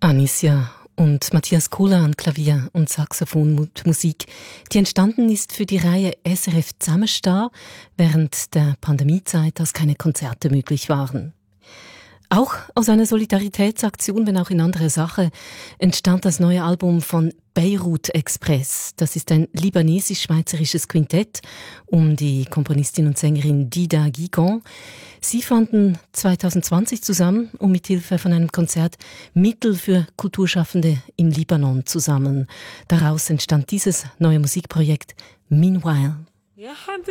Anicia und Matthias Kohler an Klavier und Saxophon und Musik, die entstanden ist für die Reihe SRF Zusammenstehen während der Pandemiezeit, als keine Konzerte möglich waren. Auch aus einer Solidaritätsaktion, wenn auch in anderer Sache, entstand das neue Album von Beirut Express. Das ist ein libanesisch-schweizerisches Quintett um die Komponistin und Sängerin Dida Guigon. Sie fanden 2020 zusammen, um mithilfe von einem Konzert Mittel für Kulturschaffende im Libanon zu sammeln. Daraus entstand dieses neue Musikprojekt Meanwhile.